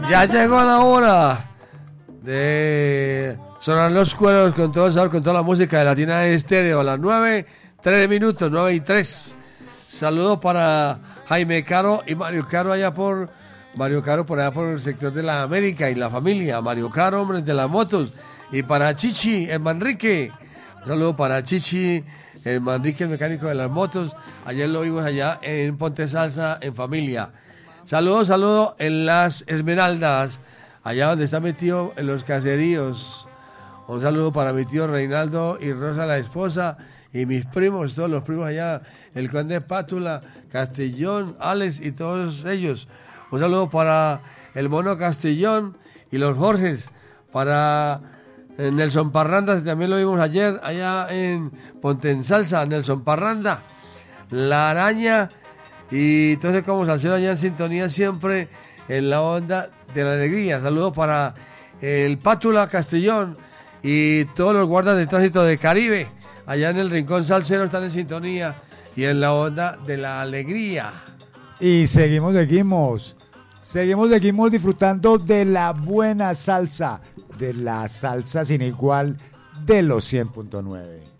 Ya llegó la hora de sonar los cueros con todo el sabor, con toda la música de Latina Estéreo. A las 9:03, 9:03. Saludos para Jaime Caro y Mario Caro por allá por el sector de la América y la familia. Mario Caro, hombre de las motos. Y para Chichi, el Manrique. Un saludo para Chichi, el Manrique, el mecánico de las motos. Ayer lo vimos allá en Ponte Salsa, en familia. Saludos en Las Esmeraldas, allá donde está mi tío en los caseríos. Un saludo para mi tío Reinaldo y Rosa, la esposa, y mis primos, todos los primos allá, el Conde Pátula, Castellón, Alex y todos ellos. Un saludo para el Mono Castellón y los Jorges, para Nelson Parranda, también lo vimos ayer, allá en Ponte en Salsa, Nelson Parranda, La Araña, y entonces como salsero allá en sintonía siempre en la onda de la alegría. Saludos para el Pátula Castellón y todos los guardas de tránsito de Caribe, allá en el Rincón Salsero están en sintonía y en la onda de la alegría. Y seguimos disfrutando de la buena salsa, de la salsa sin igual de los 100.9.